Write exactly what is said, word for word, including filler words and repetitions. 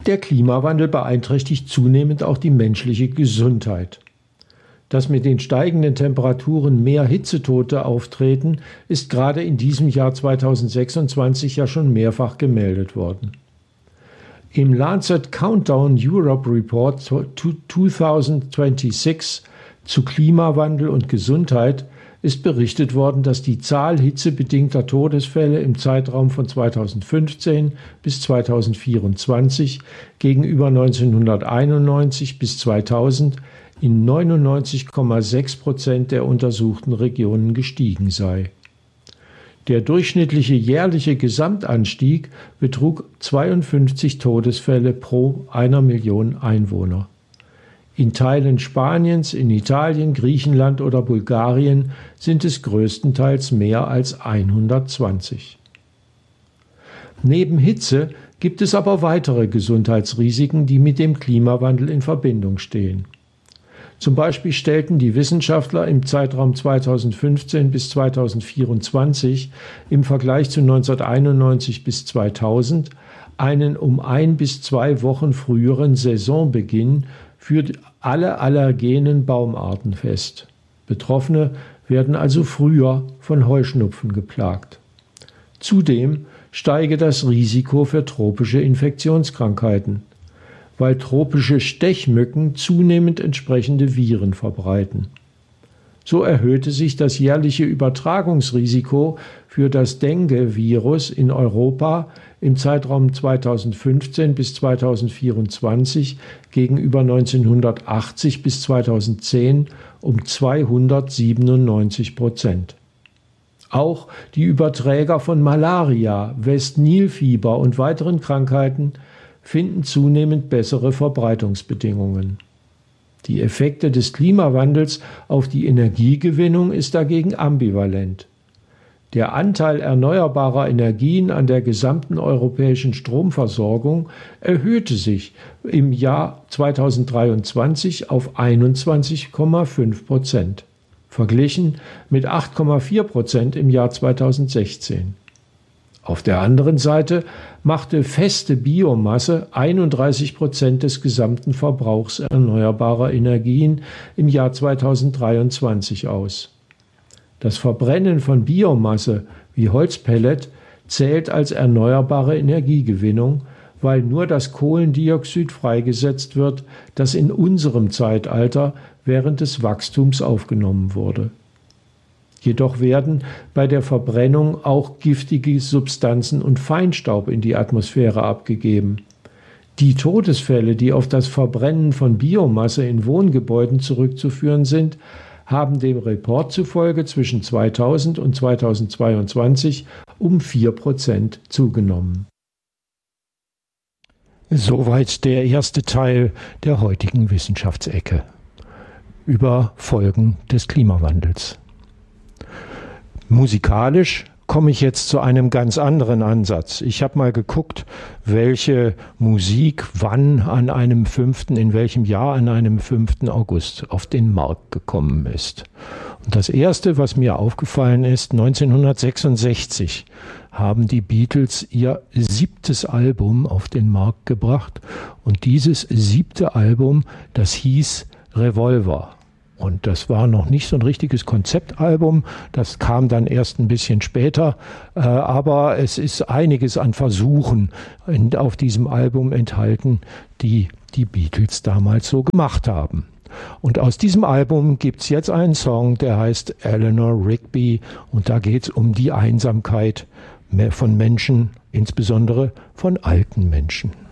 Der Klimawandel beeinträchtigt zunehmend auch die menschliche Gesundheit. Dass mit den steigenden Temperaturen mehr Hitzetote auftreten, ist gerade in diesem Jahr zweitausendsechsundzwanzig ja schon mehrfach gemeldet worden. Im Lancet Countdown Europe Report zweitausendzweiundzwanzig zu Klimawandel und Gesundheit ist berichtet worden, dass die Zahl hitzebedingter Todesfälle im Zeitraum von zweitausendfünfzehn bis zweitausendvierundzwanzig gegenüber neunzehnhunderteinundneunzig bis zweitausend in neunundneunzig Komma sechs Prozent der untersuchten Regionen gestiegen sei. Der durchschnittliche jährliche Gesamtanstieg betrug zweiundfünfzig Todesfälle pro einer Million Einwohner. In Teilen Spaniens, in Italien, Griechenland oder Bulgarien sind es größtenteils mehr als hundertzwanzig. Neben Hitze gibt es aber weitere Gesundheitsrisiken, die mit dem Klimawandel in Verbindung stehen. Zum Beispiel stellten die Wissenschaftler im Zeitraum zweitausendfünfzehn bis zweitausendvierundzwanzig im Vergleich zu neunzehnhunderteinundneunzig bis zweitausend einen um ein bis zwei Wochen früheren Saisonbeginn für alle allergenen Baumarten fest. Betroffene werden also früher von Heuschnupfen geplagt. Zudem steige das Risiko für tropische Infektionskrankheiten, weil tropische Stechmücken zunehmend entsprechende Viren verbreiten. So erhöhte sich das jährliche Übertragungsrisiko für das Dengue-Virus in Europa im Zeitraum zweitausendfünfzehn bis zweitausendvierundzwanzig gegenüber neunzehnhundertachtzig bis zweitausendzehn um zweihundertsiebenundneunzig Prozent. Auch die Überträger von Malaria, West-Nil-Fieber und weiteren Krankheiten finden zunehmend bessere Verbreitungsbedingungen. Die Effekte des Klimawandels auf die Energiegewinnung ist dagegen ambivalent. Der Anteil erneuerbarer Energien an der gesamten europäischen Stromversorgung erhöhte sich im Jahr zweitausenddreiundzwanzig auf einundzwanzig Komma fünf Prozent, verglichen mit acht Komma vier Prozent im Jahr zweitausendsechzehn. Auf der anderen Seite machte feste Biomasse einunddreißig Prozent des gesamten Verbrauchs erneuerbarer Energien im Jahr zweitausenddreiundzwanzig aus. Das Verbrennen von Biomasse wie Holzpellet zählt als erneuerbare Energiegewinnung, weil nur das Kohlendioxid freigesetzt wird, das in unserem Zeitalter während des Wachstums aufgenommen wurde. Jedoch werden bei der Verbrennung auch giftige Substanzen und Feinstaub in die Atmosphäre abgegeben. Die Todesfälle, die auf das Verbrennen von Biomasse in Wohngebäuden zurückzuführen sind, haben dem Report zufolge zwischen zweitausend und zweitausendzweiundzwanzig um vier Prozent zugenommen. Soweit der erste Teil der heutigen Wissenschaftsecke über Folgen des Klimawandels. Musikalisch komme ich jetzt zu einem ganz anderen Ansatz. Ich habe mal geguckt, welche Musik wann an einem fünften, in welchem Jahr an einem fünften August auf den Markt gekommen ist. Und das Erste, was mir aufgefallen ist, neunzehnhundertsechsundsechzig haben die Beatles ihr siebtes Album auf den Markt gebracht. Und dieses siebte Album, das hieß Revolver. Und das war noch nicht so ein richtiges Konzeptalbum, das kam dann erst ein bisschen später, äh, aber es ist einiges an Versuchen in, auf diesem Album enthalten, die die Beatles damals so gemacht haben. Und aus diesem Album gibt's jetzt einen Song, der heißt Eleanor Rigby, und da geht's um die Einsamkeit von Menschen, insbesondere von alten Menschen.